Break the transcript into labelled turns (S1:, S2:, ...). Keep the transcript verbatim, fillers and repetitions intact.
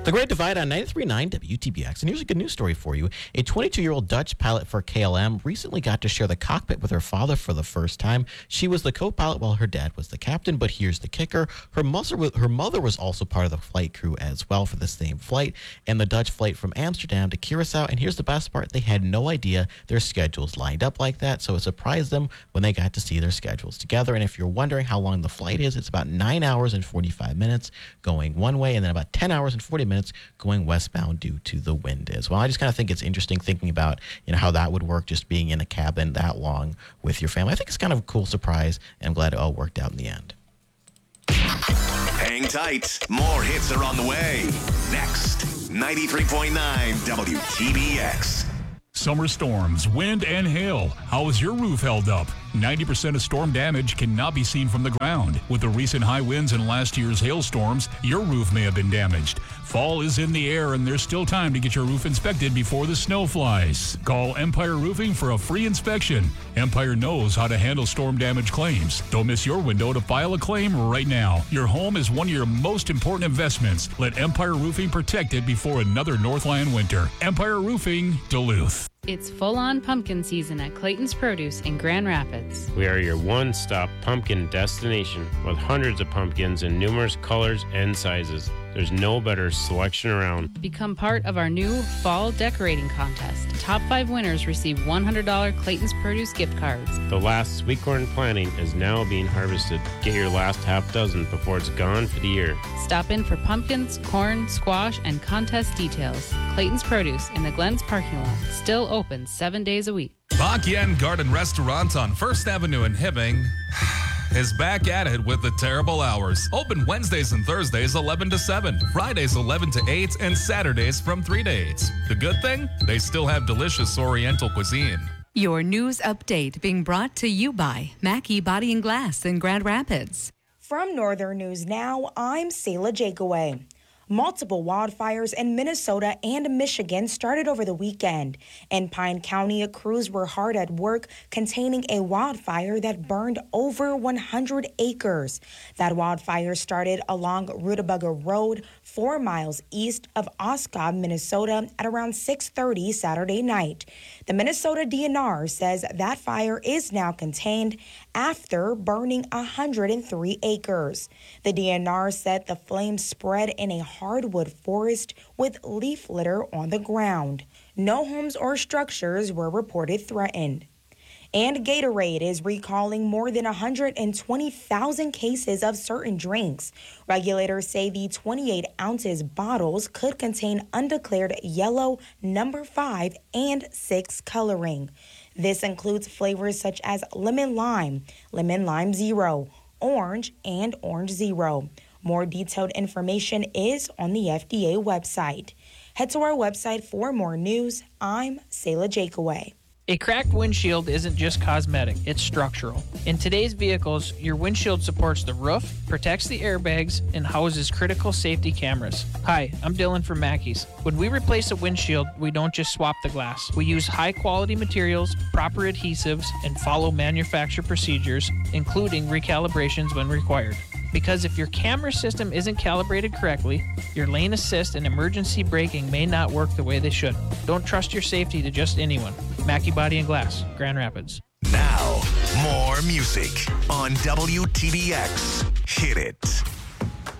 S1: The Great Divide on ninety-three point nine W T B X. And here's a good news story for you. A twenty-two-year-old Dutch pilot for K L M recently got to share the cockpit with her father for the first time. She was the co-pilot while her dad was the captain, but here's the kicker. Her mother, her mother was also part of the flight crew as well for the same flight, and the Dutch flight from Amsterdam to Curacao. And here's the best part. They had no idea their schedules lined up like that, so it surprised them when they got to see their schedules together. And if you're wondering how long the flight is, it's about nine hours and forty-five minutes going one way, and then about ten hours and forty minutes going westbound due to the wind as well. I just kind of think it's interesting thinking about, you know, how that would work, just being in a cabin that long with your family. I think it's kind of a cool surprise, and I'm glad it all worked out in the end.
S2: Hang tight. More hits are on the way. Next, ninety-three point nine W T B X.
S3: Summer storms, wind, and hail. How is your roof held up? ninety percent of storm damage cannot be seen from the ground. With the recent high winds and last year's hailstorms, your roof may have been damaged. Fall is in the air, and there's still time to get your roof inspected before the snow flies. Call Empire Roofing for a free inspection. Empire knows how to handle storm damage claims. Don't miss your window to file a claim right now. Your home is one of your most important investments. Let Empire Roofing protect it before another Northland winter. Empire Roofing, Duluth.
S4: It's full-on pumpkin season at Clayton's Produce in Grand Rapids.
S5: We are your one-stop pumpkin destination with hundreds of pumpkins in numerous colors and sizes. There's no better selection around.
S4: Become part of our new fall decorating contest. Top five winners receive one hundred dollars Clayton's Produce gift cards.
S5: The last sweet corn planting is now being harvested. Get your last half dozen before it's gone for the year.
S4: Stop in for pumpkins, corn, squash, and contest details. Clayton's Produce in the Glens parking lot. Still open seven days a week.
S6: Bak Yen Garden Restaurant on First Avenue in Hibbing is back at it with the terrible hours. Open Wednesdays and Thursdays eleven to seven, Fridays eleven to eight, and Saturdays from three to eight. The good thing? They still have delicious Oriental cuisine.
S7: Your news update being brought to you by Mackey Body and Glass in Grand Rapids.
S8: From Northern News Now, I'm Selah Jakeaway. Multiple wildfires in Minnesota and Michigan started over the weekend. In Pine County, crews were hard at work containing a wildfire that burned over one hundred acres. That wildfire started along Rutabaga Road, four miles east of Oscob, Minnesota, at around six thirty Saturday night. The Minnesota D N R says that fire is now contained after burning one hundred three acres. The D N R said the flames spread in a hardwood forest with leaf litter on the ground. No homes or structures were reported threatened. And Gatorade is recalling more than one hundred twenty thousand cases of certain drinks. Regulators say the twenty-eight ounces bottles could contain undeclared yellow, number five, and six coloring. This includes flavors such as lemon lime, lemon lime zero, orange, and orange zero. More detailed information is on the F D A website. Head to our website for more news. I'm Selah Jakeaway.
S9: A cracked windshield isn't just cosmetic, it's structural. In today's vehicles, your windshield supports the roof, protects the airbags, and houses critical safety cameras. Hi, I'm Dylan from Mackey's. When we replace a windshield, we don't just swap the glass. We use high-quality materials, proper adhesives, and follow manufacturer procedures, including recalibrations when required. Because if your camera system isn't calibrated correctly, your lane assist and emergency braking may not work the way they should. Don't trust your safety to just anyone. Mackey Body and Glass, Grand Rapids.
S2: Now, more music on W T B X. Hit it.